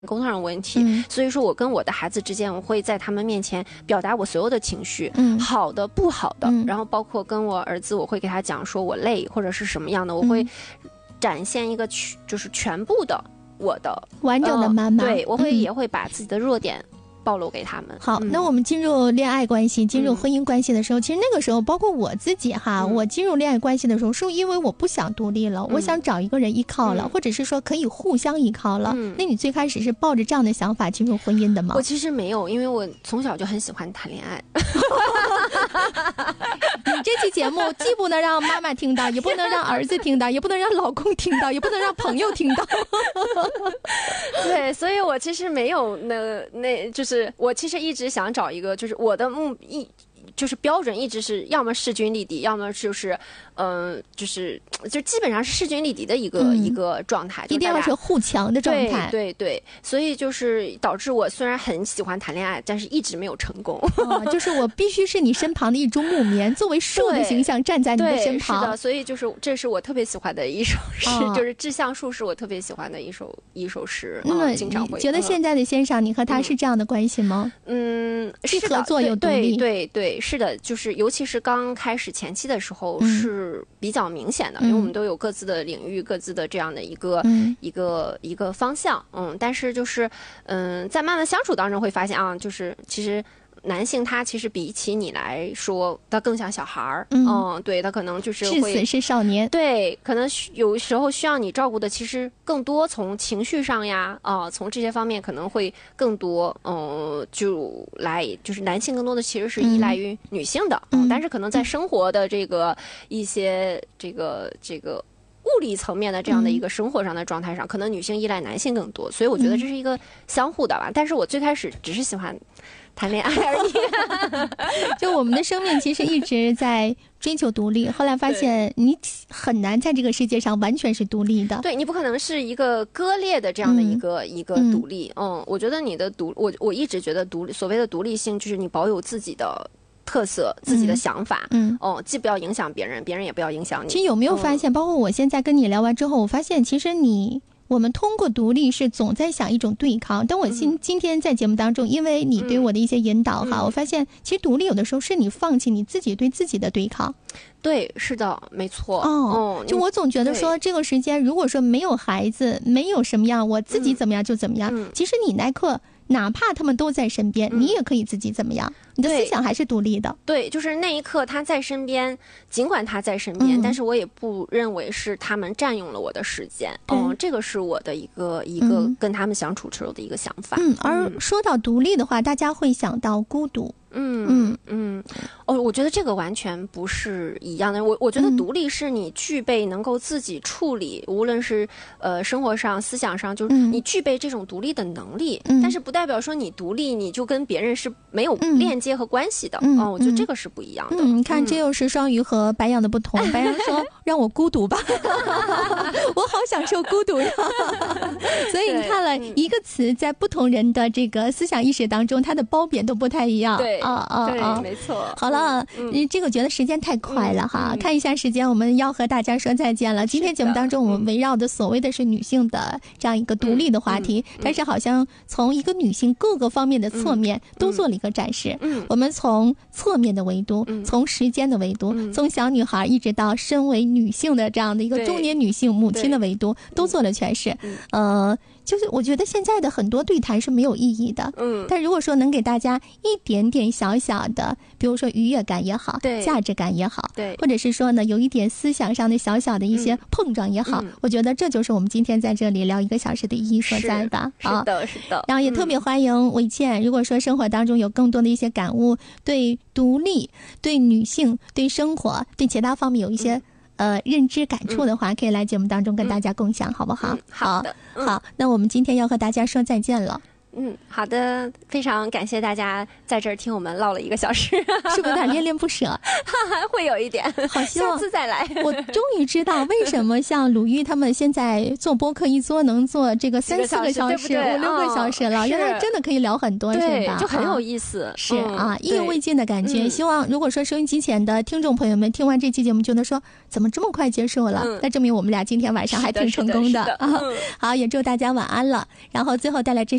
沟通上的问题，所以说我跟我的孩子之间，我会在他们面前表达我所有的情绪，好的不好的，然后包括跟我儿子，我会给他讲说我累或者是什么样的，我会展现一个就是全部的我的完整的妈妈， 对，我会也会把自己的弱点暴露给他们。 好，那我们进入恋爱关系、进入婚姻关系的时候，其实那个时候包括我自己哈，我进入恋爱关系的时候，是因为我不想独立了，我想找一个人依靠了，或者是说可以互相依靠了。那你最开始是抱着这样的想法进入婚姻的吗？ 我其实没有，因为我从小就很喜欢谈恋爱。 你这期节目既不能让妈妈听到，也不能让儿子听到，也不能让老公听到，也不能让朋友听到。 对，所以我其实没有就是我其实一直想找一个，就是我的就是标准一直是要么势均力敌，要么就是就基本上是势均力敌的一个状态， 一定要是互强的状态。 对对，所以就是导致我虽然很喜欢谈恋爱，但是一直没有成功。 就是我必须是你身旁的一株木棉，作为树的形象站在你的身旁。 是的，所以就是这是我特别喜欢的一首诗，就是《致橡树》是我特别喜欢的一首诗。经常会觉得现在的先生，你和他是这样的关系吗？既合作又独立。 对，是的，就是尤其是刚开始前期的时候是比较明显的，因为我们都有各自的领域、各自的这样的一个方向，但是就是在慢慢相处当中会发现啊，就是其实男性他其实比起你来说，他更像小孩儿，对，他可能就是会至死是少年， 对，可能有时候需要你照顾的其实更多，从情绪上呀，从这些方面可能会更多，就是男性更多的其实是依赖于女性的，但是可能在生活的这个一些这个物理层面的这样的一个生活上的状态上，可能女性依赖男性更多，所以我觉得这是一个相互的吧。但是我最开始只是喜欢谈恋爱而已。 就我们的生命其实一直在追求独立，后来发现你很难在这个世界上完全是独立的。 对，你不可能是一个割裂的这样的一个独立。我觉得你的我一直觉得所谓的独立性就是你保有自己的特色，自己的想法，既不要影响别人，别人也不要影响你。 其实有没有发现，包括我现在跟你聊完之后，我发现其实我们通过独立是总在想一种对抗，但我今天在节目当中，因为你对我的一些引导我发现其实独立有的时候是你放弃你自己对自己的对抗。 对，是的，没错。 就我总觉得说这个时间如果说没有孩子，没有什么样，我自己怎么样就怎么样，其实你那刻哪怕他们都在身边，你也可以自己怎么样，你的思想还是独立的。 对，就是那一刻他在身边，尽管他在身边，但是我也不认为是他们占用了我的时间。这个是我的一个跟他们相处时候的一个想法。 而说到独立的话，大家会想到孤独。 我觉得这个完全不是一样的。我觉得独立是你具备能够自己处理，无论是生活上、思想上，就是你具备这种独立的能力。但是不代表说你独立，你就跟别人是没有链接和关系的。我觉得这个是不一样的。 你看，这又是双鱼和白羊的不同。白羊说：“让我孤独吧，我好享受孤独呀。”所以你看了一个词，在不同人的这个思想意识当中，它的褒贬都不太一样。 对，没错。 好了，这个觉得时间太快了哈，看一下时间，我们要和大家说再见了。今天节目当中，我们围绕的所谓的是女性的这样一个独立的话题，但是好像从一个女性各个方面的侧面都做了一个展示。我们从侧面的维度，从时间的维度，从小女孩一直到身为女性的这样的一个中年女性母亲的维度，都做了诠释。就是我觉得现在的很多对谈是没有意义的，但如果说能给大家一点点小小的，比如说愉悦感也好，价值感也好，或者是说呢有一点思想上的小小的一些碰撞也好，我觉得这就是我们今天在这里聊1个小时的意义所在吧。 是的。 然后也特别欢迎伟倩，如果说生活当中有更多的一些感悟，对独立、对女性、对生活、对其他方面有一些认知感触的话，可以来节目当中跟大家共享，好不好？ 好的， 好，那我们今天要和大家说再见了。 好的，非常感谢大家在这儿听我们唠了1个小时， 是不是有点恋恋不舍？ 会有一点， 好希望下次再来。 我终于知道为什么像鲁豫他们现在做播客一做能做这个3、4个小时、5、6个小时了，原来真的可以聊很多，是吧？ 就很有意思， 是啊，意犹未尽的感觉。希望如果说收音机前的听众朋友们听完这期节目，觉得说怎么这么快结束了，那证明我们俩今天晚上还挺成功的啊。好，也祝大家晚安了。然后最后带来这